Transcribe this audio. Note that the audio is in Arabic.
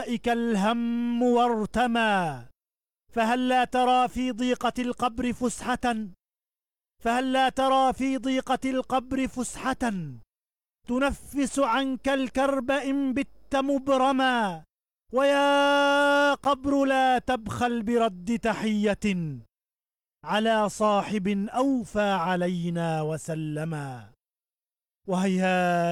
لقائك الهم وارتمى، فهلا ترى في ضيقة القبر فسحة، فهلا ترى في ضيقة القبر فسحة تنفس عنك الكرب إن بت مبرما. ويا قبر لا تبخل برد تحية على صاحب أوفى علينا وسلما. وهيهات